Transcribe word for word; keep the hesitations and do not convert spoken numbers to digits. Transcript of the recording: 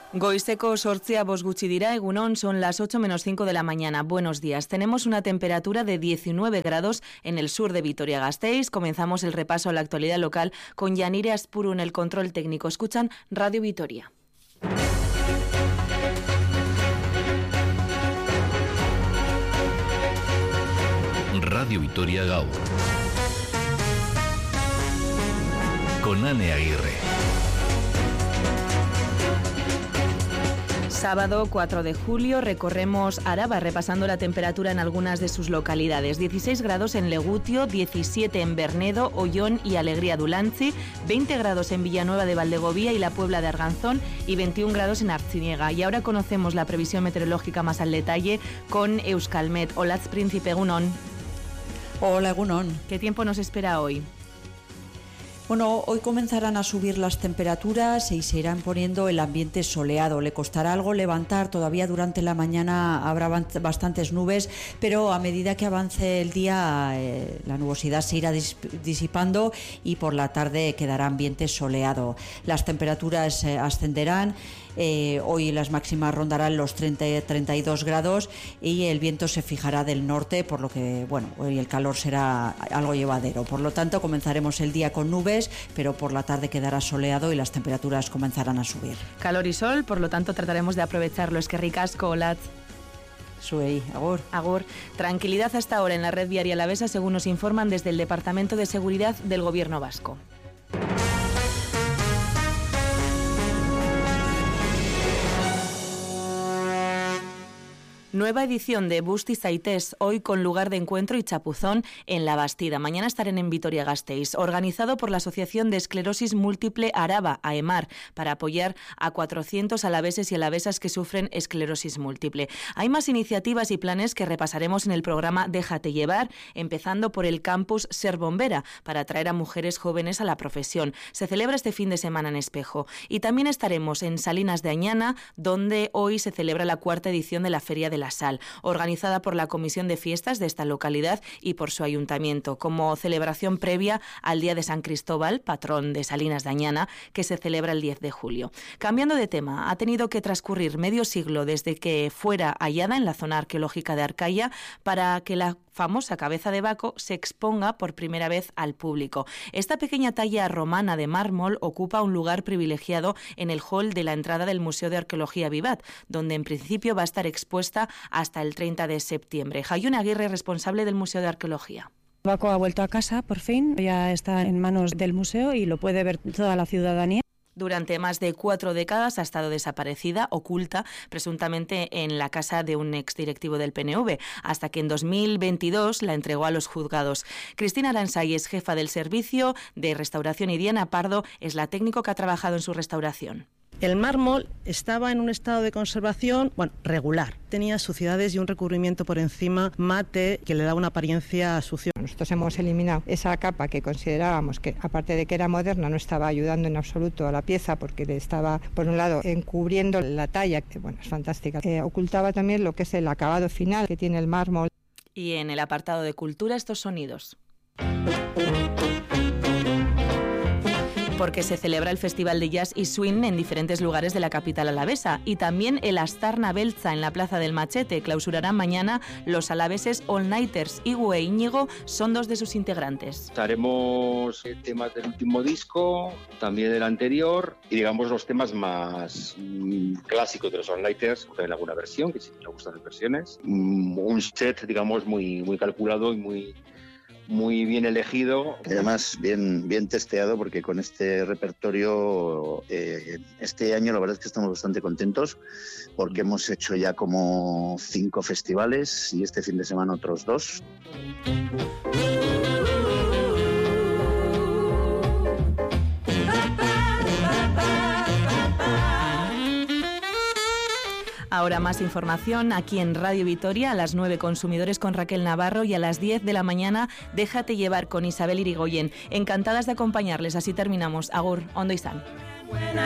Goizeko sortzia bost gutxi dira, egunon, son las ocho menos cinco de la mañana. Buenos días. Tenemos una temperatura de diecinueve grados en el sur de Vitoria-Gasteiz. Comenzamos el repaso a la actualidad local con Yanire Aspuru en el control técnico. Escuchan Radio Vitoria. Radio Vitoria Gaur. Con Ane Aguirre. Sábado cuatro de julio recorremos Araba repasando la temperatura en algunas de sus localidades. dieciséis grados en Legutio, diecisiete en Bernedo, Ollón y Alegría Dulantzi, veinte grados en Villanueva de Valdegovía y la Puebla de Arganzón y veintiún grados en Artziniega. Y ahora conocemos la previsión meteorológica más al detalle con Euskalmet. Olatz Príncipe, egunon. Hola, egunon. ¿Qué tiempo nos espera hoy? Bueno, hoy comenzarán a subir las temperaturas y se irán poniendo el ambiente soleado. Le costará algo levantar, todavía durante la mañana habrá bastantes nubes, pero a medida que avance el día eh, la nubosidad se irá disipando y por la tarde quedará ambiente soleado. Las temperaturas eh, ascenderán. Eh, hoy las máximas rondarán los treinta a treinta y dos grados y el viento se fijará del norte, por lo que bueno, hoy el calor será algo llevadero. Por lo tanto, comenzaremos el día con nubes, pero por la tarde quedará soleado y las temperaturas comenzarán a subir. Calor y sol, por lo tanto trataremos de aprovecharlo. Es que ricasco, Olatz. Suey, agur. Agur. Tranquilidad hasta ahora en la red viaria alavesa, según nos informan desde el Departamento de Seguridad del Gobierno Vasco. Nueva edición de Busti Zaitez, hoy con lugar de encuentro y chapuzón en La Bastida. Mañana estarán en Vitoria-Gasteiz, organizado por la Asociación de Esclerosis Múltiple Araba, AEMAR, para apoyar a cuatrocientos alaveses y alavesas que sufren esclerosis múltiple. Hay más iniciativas y planes que repasaremos en el programa Déjate Llevar, empezando por el campus Ser Bombera, para atraer a mujeres jóvenes a la profesión. Se celebra este fin de semana en Espejo. Y también estaremos en Salinas de Añana, donde hoy se celebra la cuarta edición de la Feria de la Sal, organizada por la Comisión de Fiestas de esta localidad y por su ayuntamiento, como celebración previa al Día de San Cristóbal, patrón de Salinas de Añana, que se celebra el diez de julio. Cambiando de tema, ha tenido que transcurrir medio siglo desde que fuera hallada en la zona arqueológica de Arcaia para que la famosa cabeza de Baco se exponga por primera vez al público. Esta pequeña talla romana de mármol ocupa un lugar privilegiado en el hall de la entrada del Museo de Arqueología Vivat, donde en principio va a estar expuesta hasta el treinta de septiembre. Jaiun Aguirre, responsable del Museo de Arqueología. Baco ha vuelto a casa, por fin, ya está en manos del museo y lo puede ver toda la ciudadanía. Durante más de cuatro décadas ha estado desaparecida, oculta, presuntamente en la casa de un exdirectivo del P N V, hasta que en dos mil veintidós la entregó a los juzgados. Cristina Aransay es jefa del servicio de restauración y Diana Pardo es la técnico que ha trabajado en su restauración. El mármol estaba en un estado de conservación, bueno, regular. Tenía suciedades y un recubrimiento por encima mate que le da una apariencia sucia. Nosotros hemos eliminado esa capa que considerábamos que, aparte de que era moderna, no estaba ayudando en absoluto a la pieza porque le estaba, por un lado, encubriendo la talla, que bueno, es fantástica. Eh, ocultaba también lo que es el acabado final que tiene el mármol. Y en el apartado de cultura, estos sonidos. Porque se celebra el Festival de Jazz y Swing en diferentes lugares de la capital alavesa. Y también el Astarna Beltza en la Plaza del Machete. Clausurarán mañana los alaveses All Nighters. Igu e Íñigo son dos de sus integrantes. Haremos temas del último disco, también del anterior, y digamos los temas más mmm, clásicos de los All Nighters, también alguna versión, que sí me gustan las versiones. Mm, un set, digamos, muy, muy calculado y muy... muy bien elegido. Además, bien, bien testeado, porque con este repertorio, eh, este año la verdad es que estamos bastante contentos, porque hemos hecho ya como cinco festivales y este fin de semana otros dos. Ahora más información aquí en Radio Vitoria, a las nueve Consumidores con Raquel Navarro y a las diez de la mañana Déjate Llevar con Isabel Irigoyen. Encantadas de acompañarles, así terminamos. Agur, ondo izan.